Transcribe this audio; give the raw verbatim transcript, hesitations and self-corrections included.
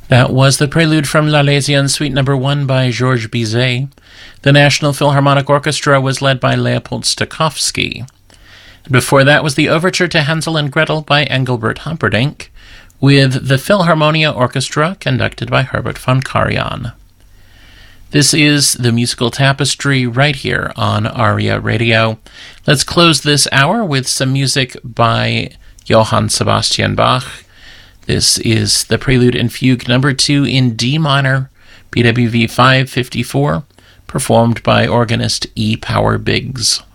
That was the prelude from L'Arlésienne Suite Number One by Georges Bizet. The National Philharmonic Orchestra was led by Leopold Stokowski. Before that was the Overture to Hansel and Gretel by Engelbert Humperdinck, with the Philharmonia Orchestra conducted by Herbert von Karajan. This is the Musical Tapestry right here on ARIA Radio. Let's close this hour with some music by Johann Sebastian Bach. This is the Prelude and Fugue number two in D minor, B W V five fifty-four, performed by organist E. Power Biggs.